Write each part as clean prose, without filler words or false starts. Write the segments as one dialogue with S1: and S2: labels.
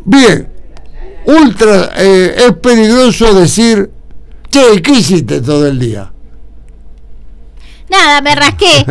S1: Bien, es peligroso decir, che, ¿qué hiciste todo el día?
S2: Nada, me rasqué.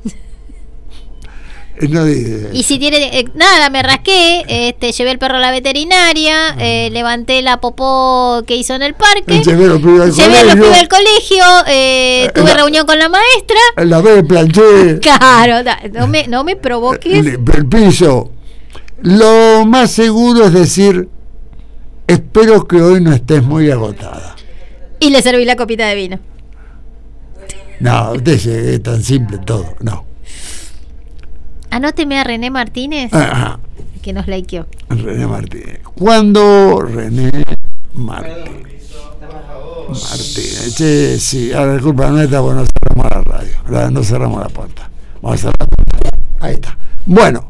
S1: No dice.
S2: Y si tiene nada, me rasqué, llevé el perro a la veterinaria, levanté la popó que hizo en el parque,
S1: Llevé los pibes
S2: al colegio, tuve reunión con la maestra,
S1: la vez planché.
S2: Claro, no me provoques.
S1: El piso. Lo más seguro es decir, espero que hoy no estés muy agotada.
S2: Y le serví la copita de vino.
S1: No, usted es tan simple todo, no.
S2: Anóteme a René Martínez, que nos likeó.
S1: René Martínez. ¿Cuándo René Martínez? Che, sí, ahora disculpa, no está bueno, cerramos la radio, no cerramos la puerta. Vamos a cerrar la puerta. Ahí está. Bueno,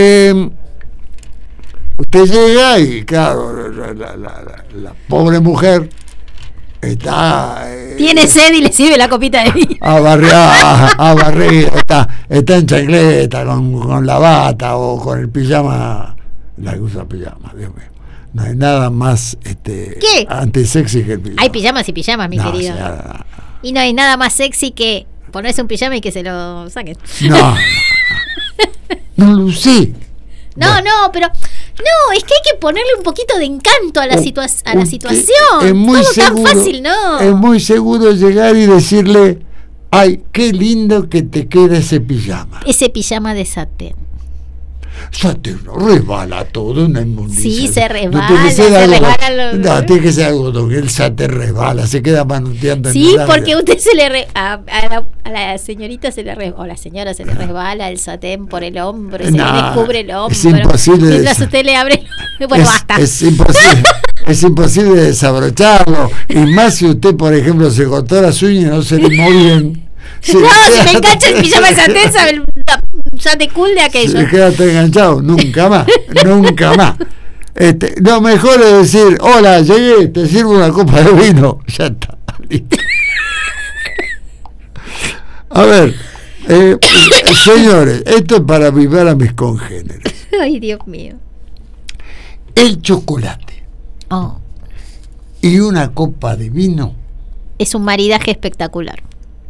S1: usted llega y claro, la pobre mujer está
S2: tiene sed y le sirve la copita de vino
S1: barrer, está en chancleta con la bata o con el pijama, la que usa pijama, Dios mío, no hay nada más antisexy que el pijama.
S2: Hay pijamas y pijamas, mi querido, y no hay nada más sexy que ponerse un pijama y que se lo saquen.
S1: No lo sé.
S2: Pero es que hay que ponerle un poquito de encanto a la situación.
S1: Es muy
S2: todo
S1: seguro,
S2: tan fácil, ¿no?
S1: Es muy seguro llegar y decirle, ay, qué lindo que te queda ese pijama.
S2: Ese pijama de satén.
S1: Satén, resbala todo, una inmundicia.
S2: Sí, se resbala,
S1: tiene que ser algo que el satén resbala, se queda manoteando.
S2: Sí, porque usted a la señorita se le resbala, o la señora se le resbala el satén por el hombro, y se le descubre el hombro.
S1: Es imposible.
S2: Mientras usted le abre, bueno, basta.
S1: Es imposible. Es imposible desabrocharlo. Y más si usted, por ejemplo, se cortó las uñas y no se le movió.
S2: Si me engancha el pijama de satén, sabe ya te cool de aquello.
S1: Se queda enganchado, nunca más. Lo mejor es decir, hola, llegué, te sirvo una copa de vino. Ya está. A ver, señores, esto es para avivar a mis congéneres.
S2: Ay, Dios mío.
S1: El chocolate y una copa de vino
S2: es un maridaje espectacular.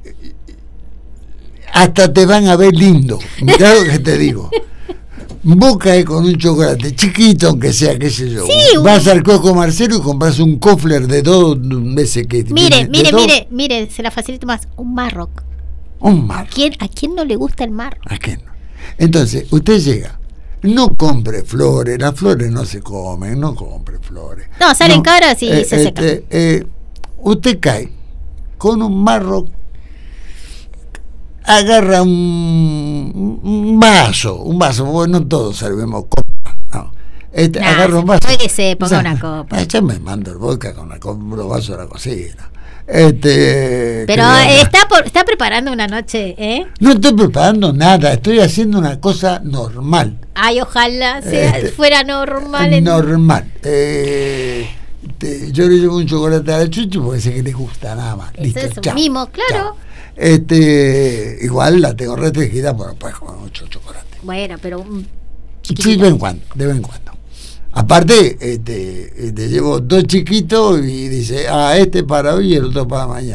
S1: Hasta te van a ver lindo. Mirá lo que te digo. Vos caes con un chocolate chiquito, aunque sea, qué sé yo. Sí, vas al Coco Marcelo y compras un Kofler de 2 veces que.
S2: Mire, se la facilito más. Un Marroc. ¿A quién no le gusta el Marroc?
S1: ¿A quién no? Entonces, usted llega. No compre flores, las flores no se comen, no compre flores.
S2: No, salen caras y se secan.
S1: Usted cae con un Marroc, agarra un vaso, bueno, todos servemos copa, no. Agarra un vaso.
S2: Puede que se ponga una copa.
S1: Yo me mando el vodka con los vasos de la cocina.
S2: Pero está preparando una noche,
S1: No estoy preparando nada, estoy haciendo una cosa normal.
S2: Ay, ojalá fuera normal.
S1: Normal. Yo le llevo un chocolate a la Chuchi porque sé que le gusta, nada más. Listo,
S2: es un mimo, claro.
S1: Igual la tengo restringida, pero puedes comer mucho chocolate.
S2: Bueno, pero
S1: sí, de vez en cuando. Aparte, te llevo 2 chiquitos y dice, este para hoy y el otro para mañana.